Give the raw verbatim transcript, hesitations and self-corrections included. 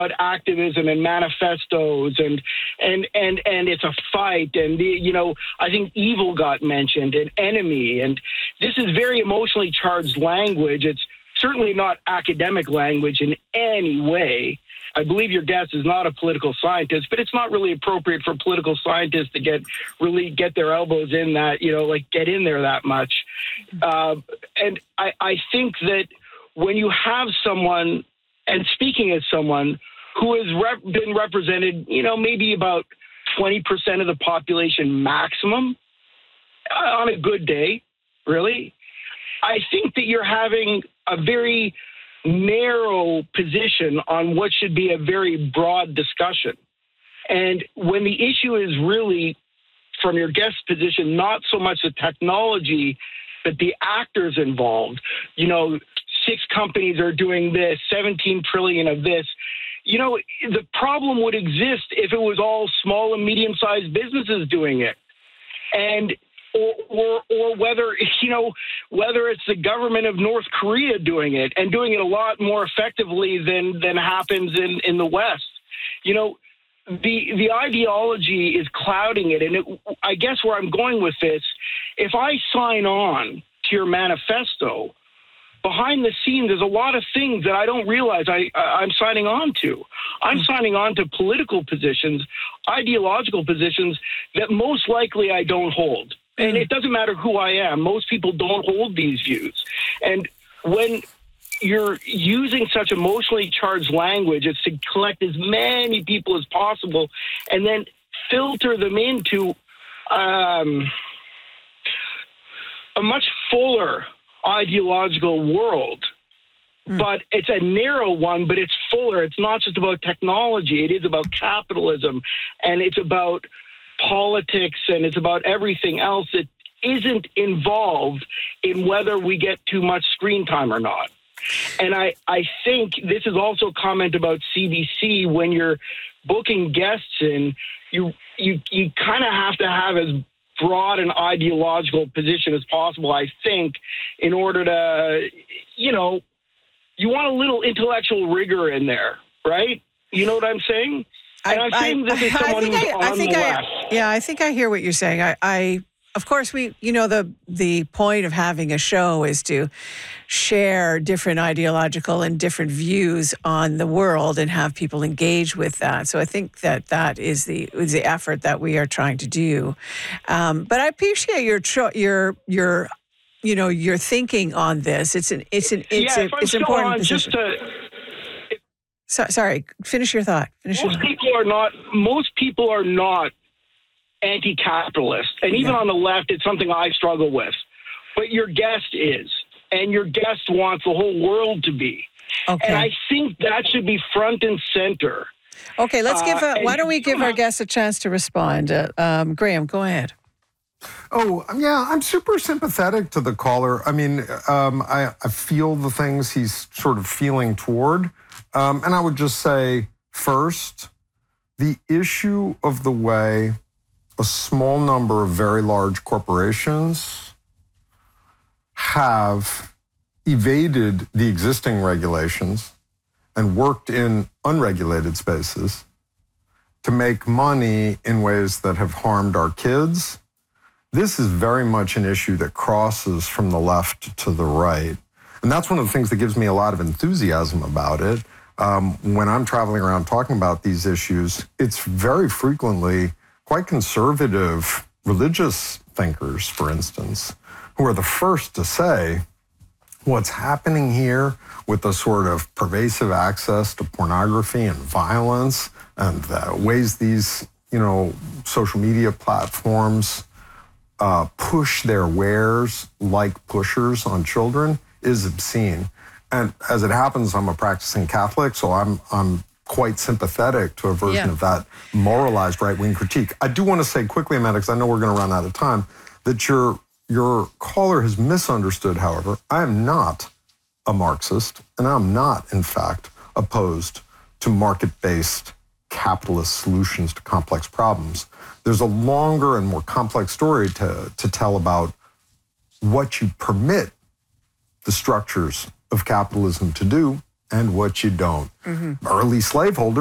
activism and manifestos and and and and it's a fight and the, you know I think evil got mentioned and enemy, and this is very emotionally charged language. It's certainly not academic language in any way. I believe your guest is not a political scientist, but it's not really appropriate for political scientists to get really get their elbows in that, you know, like get in there that much. Uh, and I, I think that when you have someone, and speaking as someone who has rep- been represented, you know, maybe about twenty percent of the population maximum uh, on a good day, really, I think that you're having a very narrow position on what should be a very broad discussion. And when the issue is really, from your guest position, not so much the technology, but the actors involved, you know, six companies are doing this, seventeen trillion of this. You know, the problem would exist if it was all small and medium-sized businesses doing it. And or, or or whether, you know, whether it's the government of North Korea doing it and doing it a lot more effectively than, than happens in, in the West. You know, the the ideology is clouding it. And it, I guess where I'm going with this, if I sign on to your manifesto, behind the scenes, there's a lot of things that I don't realize I, I'm signing on to. I'm mm-hmm. signing on to political positions, ideological positions that most likely I don't hold. Mm-hmm. And it doesn't matter who I am. Most people don't hold these views. And when you're using such emotionally charged language, it's to collect as many people as possible and then filter them into um, a much fuller ideological world, mm. but it's a narrow one, but it's fuller. It's not just about technology. It is about capitalism, and it's about politics, and it's about everything else that isn't involved in whether we get too much screen time or not. And I, I think this is also a comment about C B C. When you're booking guests in, you you you kind of have to have as broad an ideological position as possible, I think, in order to, you know, you want a little intellectual rigor in there, right? You know what I'm saying? And I, I'm saying this is someone who's I, on I think the I, left. Yeah, I think I hear what you're saying. I, I, of course, we, you know, the the point of having a show is to share different ideological and different views on the world and have people engage with that. So I think that that is the is the effort that we are trying to do. Um, but I appreciate your tr- your your you know your thinking on this. It's an it's an it's yeah, a, if I'm it's still important on, position. just to, so, sorry, finish your thought. Finish most your thought. people are not. Most people are not anti-capitalist, and even yeah. on the left, it's something I struggle with. But your guest is, and your guest wants the whole world to be. Okay. And I think that should be front and center. Okay, let's give. A, uh, why don't we give our guests a chance to respond? Uh, um, Graham, go ahead. Oh, yeah, I'm super sympathetic to the caller. I mean, um, I, I feel the things he's sort of feeling toward. Um, and I would just say, first, the issue of the way a small number of very large corporations have evaded the existing regulations and worked in unregulated spaces to make money in ways that have harmed our kids. This is very much an issue that crosses from the left to the right. And that's one of the things that gives me a lot of enthusiasm about it. Um, when I'm traveling around talking about these issues, it's very frequently quite conservative religious thinkers, for instance, who are the first to say what's happening here with the sort of pervasive access to pornography and violence and the ways these, you know, social media platforms uh, push their wares like pushers on children is obscene. And as it happens, I'm a practicing Catholic, so I'm I'm quite sympathetic to a version yeah. of that moralized right-wing critique. I do want to say quickly, Amanda, because I know we're going to run out of time, that your your caller has misunderstood, however. I am not a Marxist, and I'm not, in fact, opposed to market-based capitalist solutions to complex problems. There's a longer and more complex story to, to tell about what you permit the structures of capitalism to do and what you don't. Mm-hmm. Early slaveholders